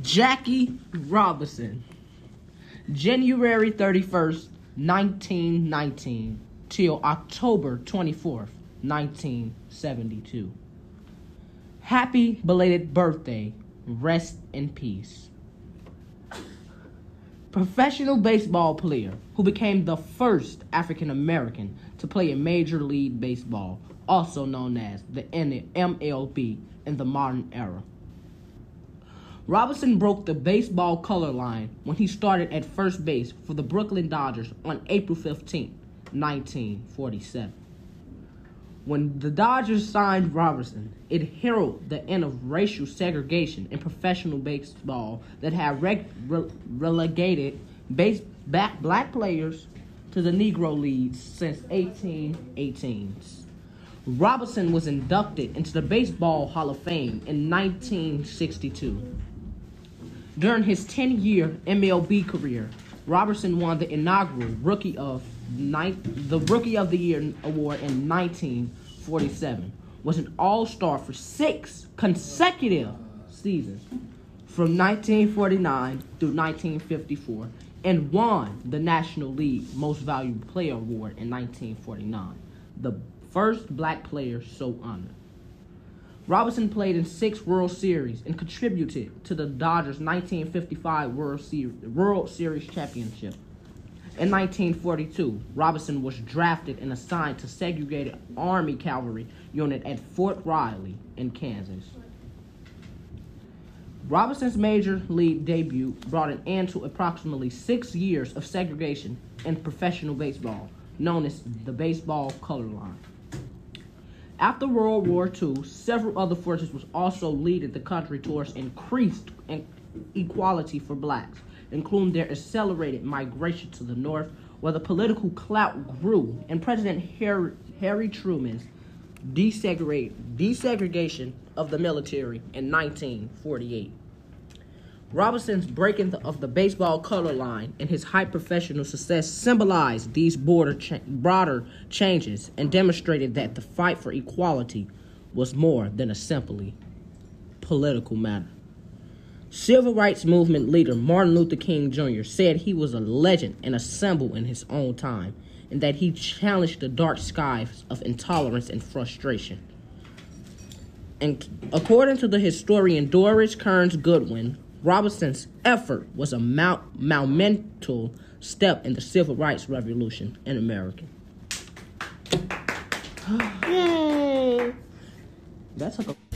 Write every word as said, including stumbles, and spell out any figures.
Jackie Robinson, January thirty-first, nineteen nineteen, till October twenty-fourth, nineteen seventy-two. Happy belated birthday. Rest in peace. Professional baseball player who became the first African American to play in Major League Baseball, also known as the M L B in the modern era. Robinson broke the baseball color line when he started at first base for the Brooklyn Dodgers on April fifteenth, nineteen forty-seven. When the Dodgers signed Robinson, it heralded the end of racial segregation in professional baseball that had reg- re- relegated base- back black players to the Negro Leagues since eighteen eighteen. Robinson was inducted into the Baseball Hall of Fame in nineteen sixty-two. During his ten-year M L B career, Robinson won the inaugural Rookie of Ni- the Rookie of the Year award in nineteen forty-seven, was an All-Star for six consecutive seasons from nineteen forty-nine through nineteen fifty-four, and won the National League Most Valuable Player award in nineteen forty-nine, the first black player so honored. Robinson played in six World Series and contributed to the Dodgers' nineteen fifty-five World Series, World Series championship. In nineteen forty-two, Robinson was drafted and assigned to segregated Army Cavalry Unit at Fort Riley in Kansas. Robinson's major league debut brought an end to approximately six years of segregation in professional baseball, known as the baseball color line. After World War Two, several other forces was also leading the country towards increased equality for blacks, including their accelerated migration to the North, where the political clout grew, and President Harry, Harry Truman's desegregate, desegregation of the military in nineteen forty-eight. Robinson's breaking the, of the baseball color line and his high professional success symbolized these border cha- broader changes and demonstrated that the fight for equality was more than a simply political matter. Civil rights movement leader Martin Luther King Junior said he was a legend and a symbol in his own time, and that he challenged the dark skies of intolerance and frustration. And according to the historian Doris Kearns Goodwin, Robinson's effort was a monumental step in the civil rights revolution in America. Yay! That took a